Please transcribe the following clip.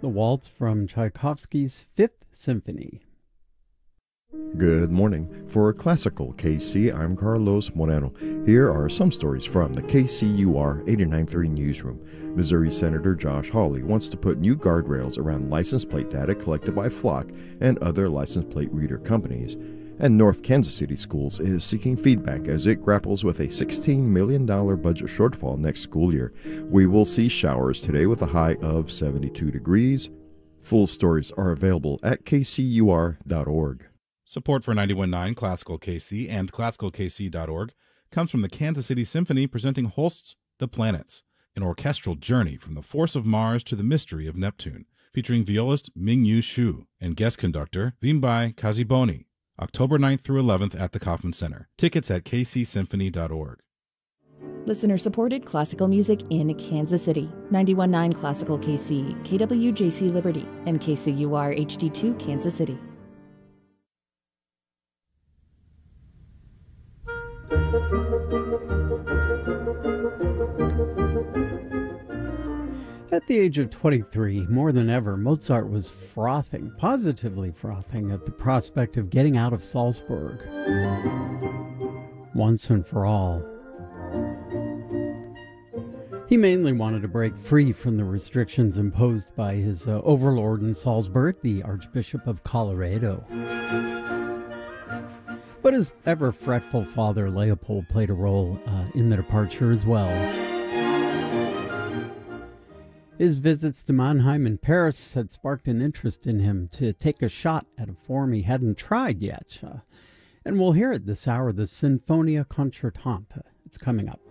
the waltz from Tchaikovsky's Fifth Symphony. Good morning. For Classical KC, I'm Carlos Moreno. Here are some stories from the KCUR 89.3 newsroom. Missouri Senator Josh Hawley wants to put new guardrails around license plate data collected by Flock and other license plate reader companies. And North Kansas City Schools is seeking feedback as it grapples with a $16 million budget shortfall next school year. We will see showers today with a high of 72 degrees. Full stories are available at kcur.org. Support for 91.9 Classical KC and classicalkc.org comes from the Kansas City Symphony presenting Holst's The Planets, an orchestral journey from the force of Mars to the mystery of Neptune, featuring violist Ming-Yu Xu and guest conductor Vimbai Kaziboni, October 9th through 11th at the Kauffman Center. Tickets at kcsymphony.org. Listener-supported classical music in Kansas City. 91.9 Classical KC, KWJC Liberty, and KCUR HD2 Kansas City. At the age of 23, more than ever, Mozart was frothing, positively frothing, at the prospect of getting out of Salzburg once and for all. He mainly wanted to break free from the restrictions imposed by his overlord in Salzburg, the Archbishop of Colorado. But his ever-fretful father, Leopold, played a role in the departure as well. His visits to Mannheim and Paris had sparked an interest in him to take a shot at a form he hadn't tried yet. And we'll hear it this hour, the Sinfonia Concertante. It's coming up.